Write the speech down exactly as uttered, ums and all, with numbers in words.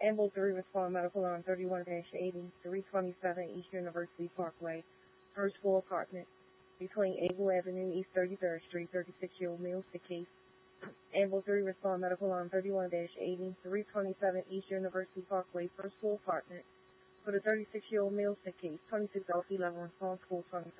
Amble three respond medical on thirty-one eighty, three twenty-seven East University Parkway, first floor apartment, between Able Avenue, East thirty-third Street, thirty-six-year-old male, sick case. Amble three respond medical on thirty-one eighty, three twenty-seven East University Parkway, first floor apartment, for the thirty-six-year-old male, sick case, twenty-six L C level response, school twenty-seven.